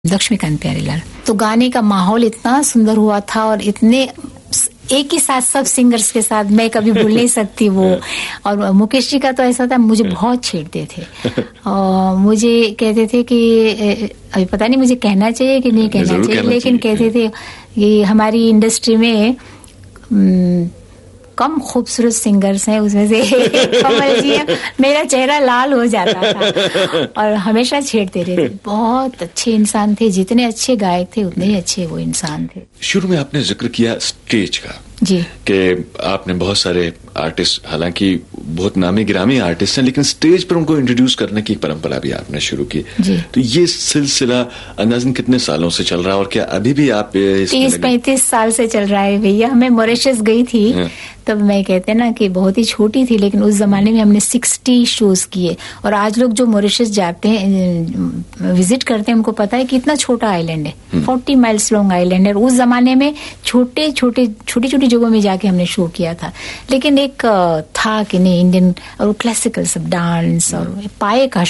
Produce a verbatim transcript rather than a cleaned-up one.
लक्ष्मीकांत प्यारेलाल। तो गाने का माहौल इतना सुंदर हुआ था और इतने एक ही साथ सब सिंगर्स के साथ मैं कभी भूल नहीं सकती वो। और मुकेश जी का तो ऐसा था, मुझे बहुत छेड़ते थे और मुझे कहते थे कि अभी पता नहीं मुझे कहना चाहिए कि नहीं कहना चाहिए, लेकिन कहते थे कि हमारी इंडस्ट्री में कम खूबसूरत सिंगर्स हैं, उसमें से कमल जी है। मेरा चेहरा लाल हो जाता था और हमेशा छेड़ते रहते। बहुत अच्छे इंसान थे, जितने अच्छे गायक थे उतने ही अच्छे वो इंसान थे। शुरू में आपने जिक्र किया स्टेज का जी, कि आपने बहुत सारे आर्टिस्ट, हालांकि बहुत नामी गिरामी आर्टिस्ट हैं, लेकिन स्टेज पर उनको इंट्रोड्यूस करने की परंपरा भी आपने शुरू की। जी। तो ये सिलसिला अंदाजन कितने सालों से चल रहा है और क्या अभी भी आप तीस पैंतीस साल से चल रहा है भैया। मैं मॉरिशस गई थी तब, मैं कहते ना कि बहुत ही छोटी थी, लेकिन उस जमाने में हमने सिक्सटी शोज किए। और आज लोग जो मॉरिशस जाते हैं, विजिट करते हैं, उनको पता है कि इतना छोटा आइलैंड है, फोर्टी माइल्स लॉन्ग आइलैंड है। उस जमाने में छोटे छोटे छोटी छोटी जगहों में जाके हमने शो किया था। लेकिन एक था कि नहीं, इंडियन और क्लासिकल सब डांस और पाए का